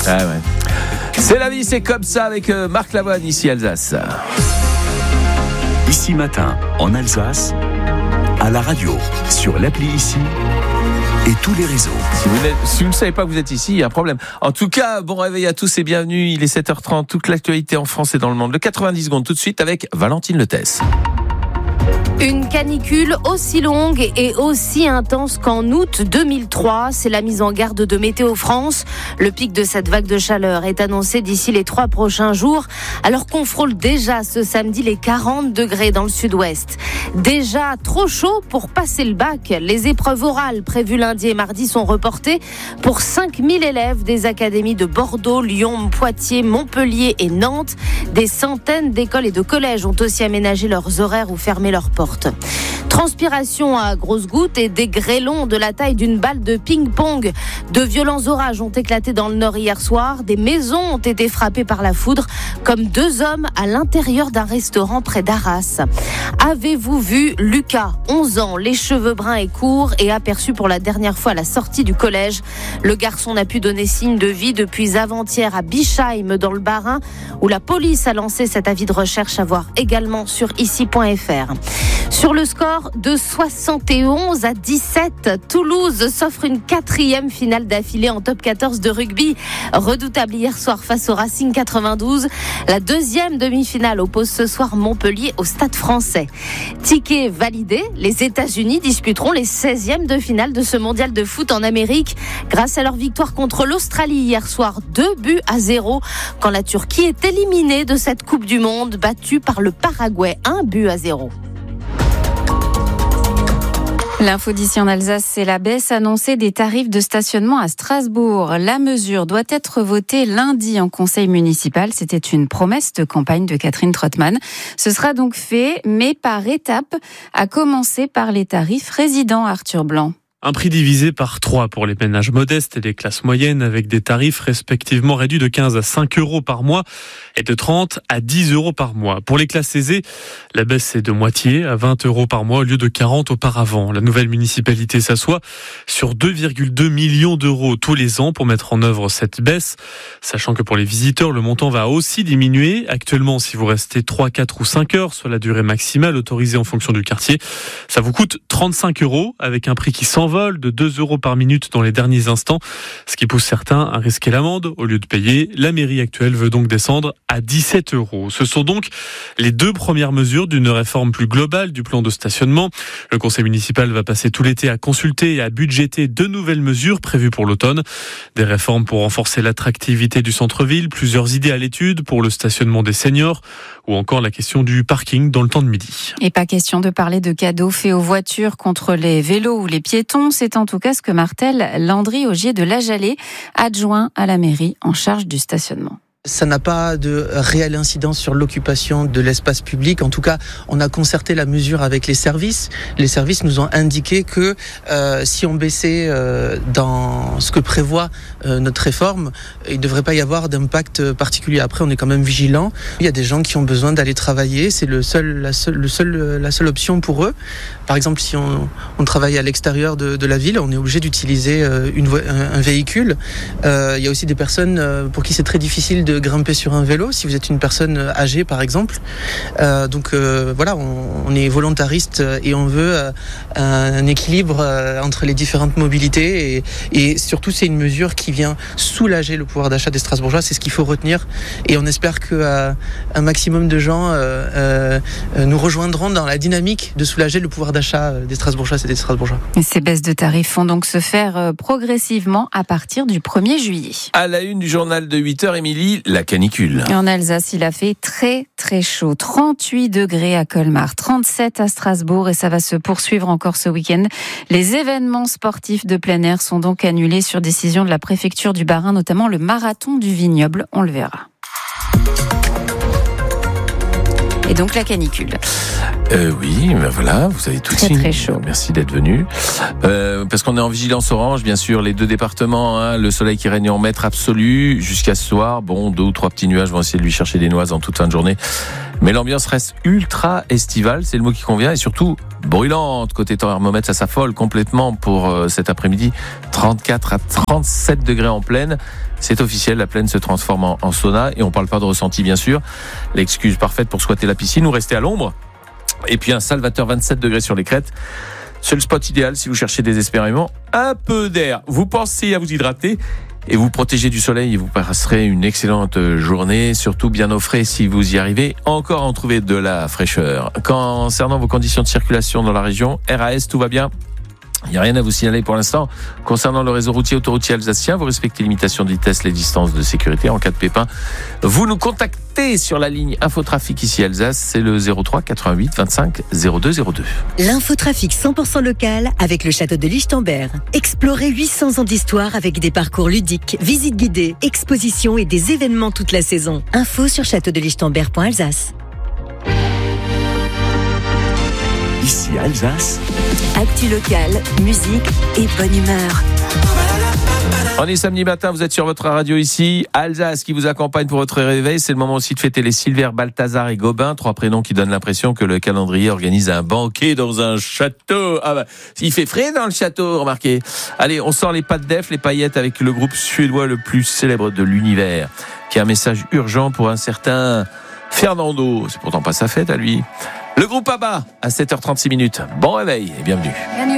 Ah ouais. C'est la vie, c'est comme ça avec Marc Lavoine, ici Alsace. Ici Matin, en Alsace, à la radio, sur l'appli Ici et tous les réseaux. Si vous ne savez pas que vous êtes ici, il y a un problème. En tout cas, bon réveil à tous et bienvenue. Il est 7h30, toute l'actualité en France et dans le monde. Le 90 secondes tout de suite avec Valentine Letès. Une canicule aussi longue et aussi intense qu'en août 2003, c'est la mise en garde de Météo France. Le pic de cette vague de chaleur est annoncé d'ici les 3 prochains jours, alors qu'on frôle déjà ce samedi les 40 degrés dans le sud-ouest. Déjà trop chaud pour passer le bac. Les épreuves orales prévues lundi et mardi sont reportées pour 5000 élèves des académies de Bordeaux, Lyon, Poitiers, Montpellier et Nantes. Des centaines d'écoles et de collèges ont aussi aménagé leurs horaires ou fermé leurs portes. Transpiration à grosses gouttes et des grêlons de la taille d'une balle de ping-pong. De violents orages ont éclaté dans le nord hier soir. Des maisons ont été frappées par la foudre, comme 2 hommes à l'intérieur d'un restaurant près d'Arras. Avez-vous vu Lucas, 11 ans, les cheveux bruns et courts, et aperçu pour la dernière fois à la sortie du collège? Le garçon n'a pu donner signe de vie depuis avant-hier à Bischheim, dans le Bas-Rhin, où la police a lancé cet avis de recherche à voir également sur ici.fr. Sur le score de 71 à 17, Toulouse s'offre une 4e finale d'affilée en top 14 de rugby. Redoutable hier soir face au Racing 92. La 2e demi-finale oppose ce soir Montpellier au Stade Français. Ticket validé, les États-Unis disputeront les 16e de finale de ce mondial de foot en Amérique grâce à leur victoire contre l'Australie hier soir, 2-0, quand la Turquie est éliminée de cette Coupe du Monde, battue par le Paraguay, 1-0. L'info d'ici en Alsace, c'est la baisse annoncée des tarifs de stationnement à Strasbourg. La mesure doit être votée lundi en conseil municipal. C'était une promesse de campagne de Catherine Trottmann. Ce sera donc fait, mais par étapes, à commencer par les tarifs résidents, Arthur Blanc. Un prix divisé par 3 pour les ménages modestes et les classes moyennes, avec des tarifs respectivement réduits de 15 à 5 euros par mois et de 30 à 10 euros par mois. Pour les classes aisées, la baisse est de moitié, à 20 euros par mois au lieu de 40 auparavant. La nouvelle municipalité s'assoit sur 2,2 millions d'euros tous les ans pour mettre en œuvre cette baisse, sachant que pour les visiteurs, le montant va aussi diminuer. Actuellement, si vous restez 3, 4 ou 5 heures, soit la durée maximale autorisée en fonction du quartier, ça vous coûte 35 euros, avec un prix qui s'envole de 2 euros par minute dans les derniers instants, ce qui pousse certains à risquer l'amende au lieu de payer. La mairie actuelle veut donc descendre à 17 euros. Ce sont donc les 2 premières mesures d'une réforme plus globale du plan de stationnement. Le conseil municipal va passer tout l'été à consulter et à budgéter 2 nouvelles mesures prévues pour l'automne. Des réformes pour renforcer l'attractivité du centre-ville, plusieurs idées à l'étude pour le stationnement des seniors ou encore la question du parking dans le temps de midi. Et pas question de parler de cadeaux faits aux voitures contre les vélos ou les piétons. C'est en tout cas ce que martèle Landry Augier de Lajalais, adjoint à la mairie en charge du stationnement. Ça n'a pas de réelle incidence sur l'occupation de l'espace public. En tout cas, on a concerté la mesure avec les services. Les services nous ont indiqué que si on baissait dans ce que prévoit notre réforme, il ne devrait pas y avoir d'impact particulier. Après, on est quand même vigilant. Il y a des gens qui ont besoin d'aller travailler. C'est la seule option pour eux. Par exemple, si on travaille à l'extérieur de la ville, on est obligé d'utiliser un véhicule. Il y a aussi des personnes pour qui c'est très difficile de grimper sur un vélo, si vous êtes une personne âgée par exemple. Voilà, on est volontariste et on veut un équilibre entre les différentes mobilités et surtout c'est une mesure qui vient soulager le pouvoir d'achat des Strasbourgeois, c'est ce qu'il faut retenir et on espère qu'un maximum de gens nous rejoindront dans la dynamique de soulager le pouvoir d'achat des Strasbourgeois et des Strasbourgeois. Et ces baisses de tarifs vont donc se faire progressivement à partir du 1er juillet. À la une du journal de 8h, Émilie, la canicule. Et en Alsace, il a fait très très chaud. 38 degrés à Colmar, 37 à Strasbourg et ça va se poursuivre encore ce week-end. Les événements sportifs de plein air sont donc annulés sur décision de la préfecture du Bas-Rhin, notamment le marathon du vignoble. On le verra. Et donc la canicule. Oui, ben voilà, vous avez tout très, signé. Très chaud. Merci d'être venu. Parce qu'on est en vigilance orange, bien sûr, les 2 départements, le soleil qui règne en maître absolu jusqu'à ce soir. Bon, 2 ou 3 petits nuages vont essayer de lui chercher des noises en toute fin de journée. Mais l'ambiance reste ultra estivale, c'est le mot qui convient, et surtout brûlante. Côté thermomètre, ça s'affole complètement pour cet après-midi. 34 à 37 degrés en plaine. C'est officiel, la plaine se transforme en sauna, et on parle pas de ressenti bien sûr. L'excuse parfaite pour squatter la piscine ou rester à l'ombre. Et puis un salvateur 27 degrés sur les crêtes. C'est le spot idéal si vous cherchez désespérément un peu d'air. Vous pensez à vous hydrater et vous protéger du soleil, et vous passerez une excellente journée, surtout bien au frais si vous y arrivez encore à en trouver de la fraîcheur. Concernant vos conditions de circulation dans la région, RAS, tout va bien? Il n'y a rien à vous signaler pour l'instant. Concernant le réseau routier autoroutier alsacien, vous respectez les limitations de vitesse, les distances de sécurité. En cas de pépin, vous nous contactez sur la ligne Infotrafic ici Alsace, c'est le 03 88 25 02 02. L'infotrafic 100% local avec le château de Lichtenberg. Explorez 800 ans d'histoire avec des parcours ludiques, visites guidées, expositions et des événements toute la saison. Info sur châteaudelichtenberg.alsace. Ici Alsace. Actu local, musique et bonne humeur. On est samedi matin, vous êtes sur votre radio ici, Alsace qui vous accompagne pour votre réveil. C'est le moment aussi de fêter les Silver, Balthazar et Gobin, 3 prénoms qui donnent l'impression que le calendrier organise un banquet dans un château. Ah bah, il fait frais dans le château, remarquez. Allez, on sort les pattes d'Ef, les paillettes avec le groupe suédois le plus célèbre de l'univers, qui a un message urgent pour un certain Fernando. C'est pourtant pas sa fête à lui. Le groupe ABBA à 7h36. Bon réveil et bienvenue.